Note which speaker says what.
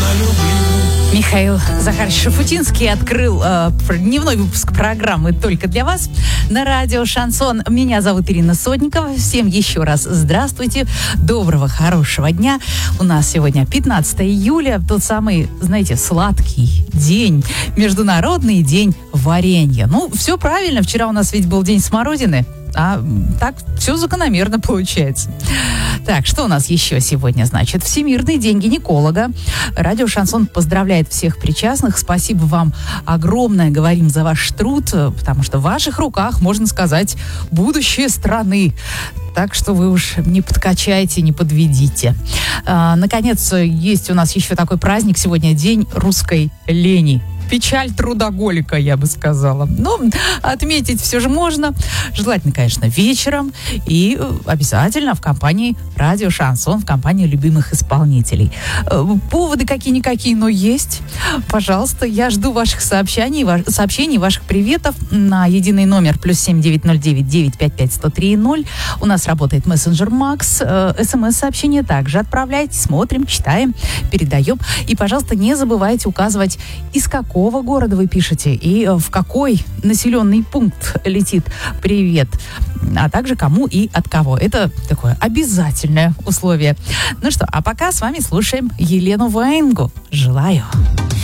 Speaker 1: Михаил Захарович Шафутинский открыл дневной выпуск программы «Только для вас» на радио «Шансон». Меня зовут Ирина Сотникова. Всем еще раз здравствуйте. Доброго, хорошего дня. У нас сегодня 15 июля, тот самый, знаете, сладкий день, Международный день варенья. Ну, все правильно. Вчера у нас ведь был день смородины. А так все закономерно получается. Так, что у нас еще сегодня, значит? Всемирный день гинеколога. Радио «Шансон» поздравляет всех причастных. Спасибо вам огромное, говорим, за ваш труд, потому что в ваших руках, можно сказать, будущее страны. Так что вы уж не подкачайте, не подведите. Наконец, есть у нас еще такой праздник. Сегодня день русской лени. Печаль трудоголика, я бы сказала. Но отметить все же можно. Желательно, конечно, вечером. И обязательно в компании радио «Шансон», в компании любимых исполнителей. Поводы какие-никакие, но есть. Пожалуйста, я жду ваших сообщений, ваших приветов на единый номер +7 909 955 103 0. У нас работает мессенджер Макс. СМС-сообщения также отправляйте. Смотрим, читаем, передаем. И, пожалуйста, не забывайте указывать, из какого города вы пишете и в какой населенный пункт летит привет, а также кому и от кого. Это такое обязательное условие. Ну что, а пока с вами слушаем Елену Ваенгу. Желаю.